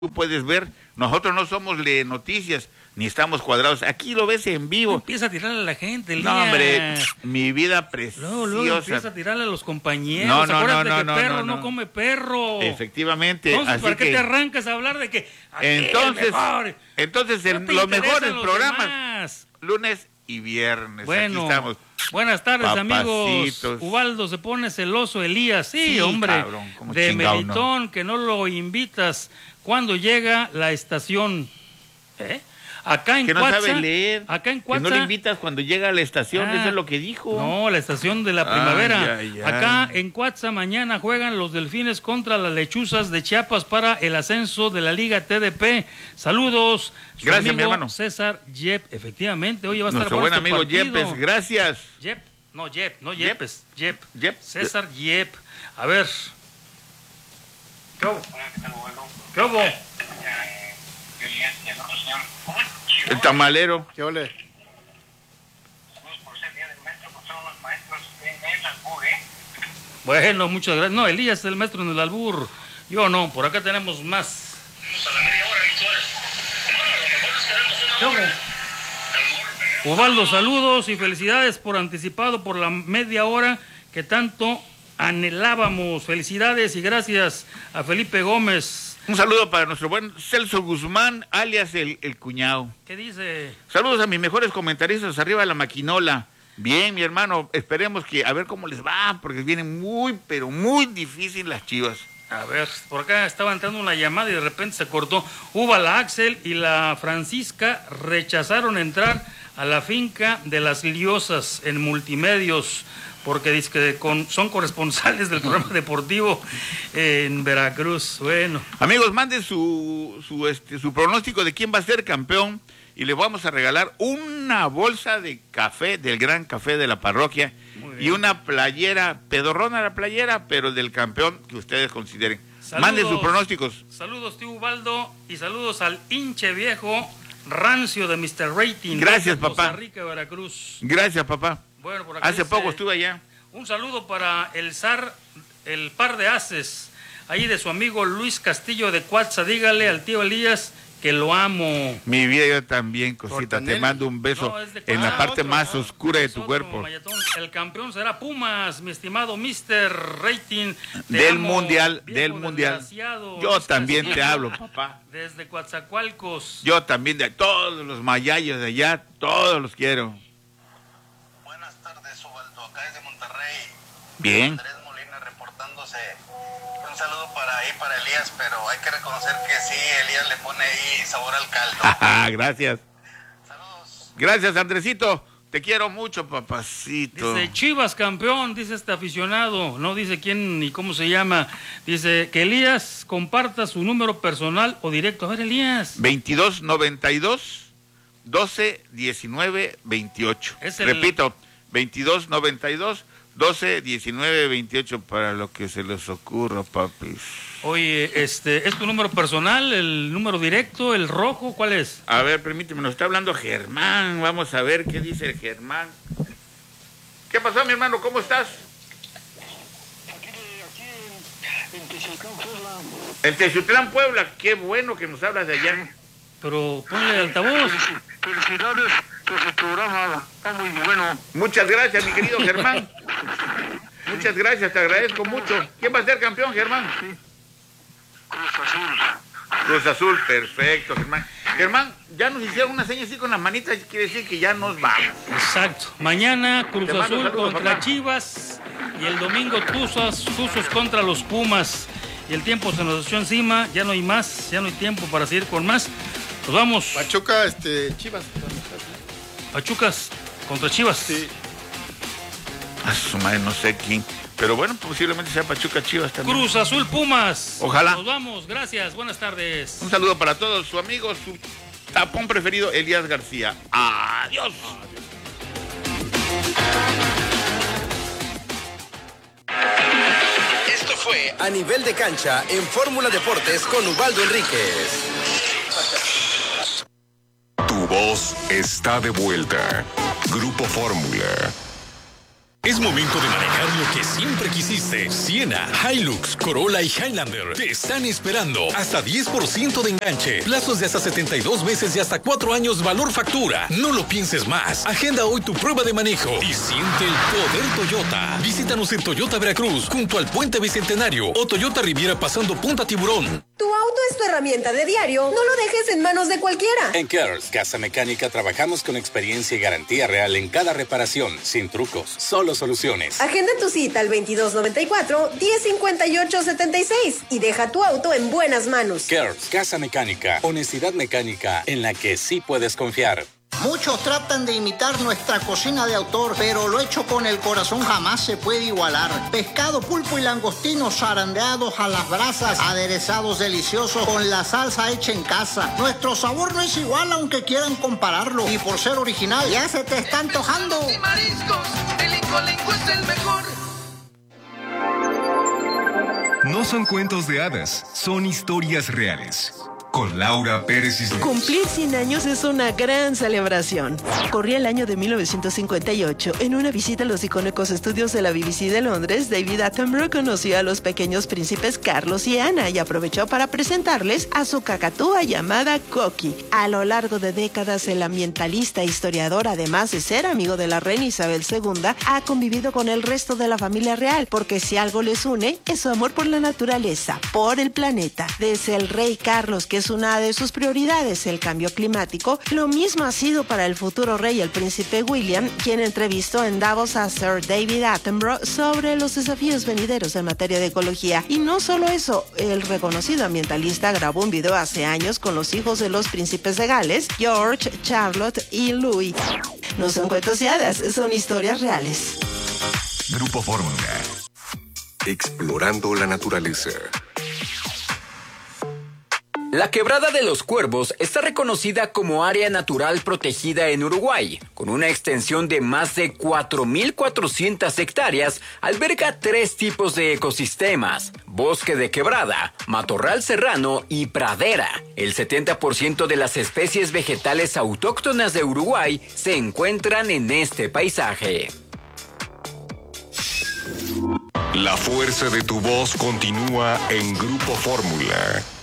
tú puedes ver, nosotros no somos de noticias, ni estamos cuadrados. Aquí lo ves en vivo. Empieza a tirarle a la gente, No, hombre, mi vida preciosa. Luego empieza a tirarle a los compañeros. Acuérdate que perro no come perro. Efectivamente. Entonces, así ¿para qué que, te arrancas a hablar de que entonces los mejores programas, lunes y viernes. Bueno, aquí estamos. Buenas tardes, Papacitos. amigos. Ubaldo se pone celoso, Elías. Sí, hombre, cabrón, de Melitón, que no lo invitas cuando llega la estación. Acá en que no Cuatza, sabe leer, acá en que Cuatza, no le invitas cuando llega a la estación, eso es lo que dijo. No, la estación de la primavera. Ay. Acá en Cuatza mañana juegan los Delfines contra las Lechuzas de Chiapas para el ascenso de la Liga TDP. Saludos. Gracias, mi hermano. César Yep, efectivamente, hoy va a estar nuestro buen amigo partido. Yepes, gracias. No Yepes, Yep. Yep. César Yep. A ver. ¿Qué hubo? ¿Qué hubo? El tamalero. ¿Qué ole? Bueno, muchas gracias. No, Elías es el maestro en el albur. Yo no, por acá tenemos más. ¿Qué hubo? Ubaldo, saludos y felicidades por anticipado por la media hora que tanto anhelábamos. Felicidades y gracias a Felipe Gómez. Un saludo para nuestro buen Celso Guzmán, alias el cuñado. ¿Qué dice? Saludos a mis mejores comentaristas arriba de la maquinola. Bien, mi hermano, esperemos que a ver cómo les va, porque vienen muy, pero muy difícil las Chivas. A ver, por acá estaba entrando una llamada y de repente se cortó. La Axel y la Francisca rechazaron entrar a la finca de las Liosas en Multimedios, porque dice que son corresponsales del programa deportivo en Veracruz. Bueno. Amigos, manden su pronóstico de quién va a ser campeón y les vamos a regalar una bolsa de café del gran café de la parroquia y una playera, pedorrona la playera, pero del campeón que ustedes consideren. Saludos, manden sus pronósticos. Saludos, tío Ubaldo, y saludos al hinche viejo rancio de Mr. Rating. Gracias, papá. Costa Rica, Veracruz. Gracias, papá. Bueno, por acá hace poco estuve allá. Un saludo para el par de haces, ahí de su amigo Luis Castillo de Cuatza. Dígale al tío Elías que lo amo. Mi vida, yo también, cosita. Te mando un beso en la parte más oscura de tu cuerpo. Mayatón. El campeón será Pumas, mi estimado Mr. Rating. Del mundial. Yo también te hablo, papá. Desde Coatzacoalcos. Yo también, de todos los mayayos de allá, todos los quiero. Bien. Andrés Molina reportándose. Un saludo para Elías, pero hay que reconocer que sí, Elías le pone ahí sabor al caldo. Gracias. Saludos. Gracias, Andresito. Te quiero mucho, papacito. Dice Chivas campeón, dice este aficionado, no dice quién ni cómo se llama. Dice que Elías comparta su número personal o directo. A ver, Elías. 2292 12 19 28. Repito, 2292 12 19 28 para lo que se les ocurra, papis. Oye, ¿es tu número personal, el número directo, el rojo? ¿Cuál es? A ver, permíteme, nos está hablando Germán. Vamos a ver qué dice el Germán. ¿Qué pasó, mi hermano? ¿Cómo estás? Aquí en Texutlán, Puebla. En Texutlán, Puebla. Qué bueno que nos hablas de allá. Pero ponle altavoz. Felicidades por su programa, está muy bueno. Muchas gracias, mi querido Germán. Muchas gracias, te agradezco mucho. ¿Quién va a ser campeón, Germán? Sí. Cruz Azul. Cruz Azul, perfecto, Germán. Germán, ya nos hicieron una seña así con las manitas, quiere decir que ya nos vamos. Exacto. Mañana Cruz Te mando Azul saludos, contra papá. Chivas y el domingo Tuzos contra los Pumas. Y el tiempo se nos echó encima, ya no hay más, ya no hay tiempo para seguir con más. Pues vamos. Pachuca, Chivas. Pachucas contra Chivas. Sí. A su madre, no sé quién. Pero bueno, posiblemente sea Pachuca Chivas también. Cruz Azul Pumas. Ojalá. Nos vamos, gracias, buenas tardes. Un saludo para todos, su amigo, su tapón preferido, Elías García. Adiós. Esto fue A Nivel de Cancha en Fórmula Deportes con Ubaldo Enríquez. Tu voz está de vuelta. Grupo Fórmula. Es momento de manejar lo que siempre quisiste. Siena, Hilux, Corolla y Highlander te están esperando. Hasta 10% de enganche. Plazos de hasta 72 meses y hasta 4 años valor factura. No lo pienses más. Agenda hoy tu prueba de manejo y siente el poder Toyota. Visítanos en Toyota Veracruz, junto al Puente Bicentenario, o Toyota Riviera pasando Punta Tiburón. Tu auto es tu herramienta de diario. No lo dejes en manos de cualquiera. En Cares Casa Mecánica trabajamos con experiencia y garantía real en cada reparación, sin trucos, solo soluciones. Agenda tu cita al 2294-1058-76 y deja tu auto en buenas manos. Cares Casa Mecánica, honestidad mecánica en la que sí puedes confiar. Muchos tratan de imitar nuestra cocina de autor, pero lo hecho con el corazón jamás se puede igualar. Pescado, pulpo y langostinos zarandeados a las brasas, aderezados deliciosos con la salsa hecha en casa. Nuestro sabor no es igual aunque quieran compararlo. Y por ser original, ya se te está antojando. Y mariscos, el Incolenco es el mejor. No son cuentos de hadas, son historias reales. Con Laura Pérez Cisneros. Cumplir 100 años es una gran celebración. Corría el año de 1958. En una visita a los icónicos estudios de la BBC de Londres, David Attenborough conoció a los pequeños príncipes Carlos y Ana y aprovechó para presentarles a su cacatúa llamada Coqui. A lo largo de décadas, el ambientalista e historiador, además de ser amigo de la reina Isabel II, ha convivido con el resto de la familia real, porque si algo les une, es su amor por la naturaleza, por el planeta. Desde el rey Carlos, que es una de sus prioridades, el cambio climático, lo mismo ha sido para el futuro rey, el príncipe William, quien entrevistó en Davos a Sir David Attenborough sobre los desafíos venideros en materia de ecología. Y no solo eso, el reconocido ambientalista grabó un video hace años con los hijos de los príncipes de Gales, George, Charlotte y Louis. No son cuentos de hadas, son historias reales. Grupo Fórmula. Explorando la naturaleza. La Quebrada de los Cuervos está reconocida como área natural protegida en Uruguay. Con una extensión de más de 4.400 hectáreas, alberga 3 tipos de ecosistemas: bosque de quebrada, matorral serrano y pradera. El 70% de las especies vegetales autóctonas de Uruguay se encuentran en este paisaje. La fuerza de tu voz continúa en Grupo Fórmula.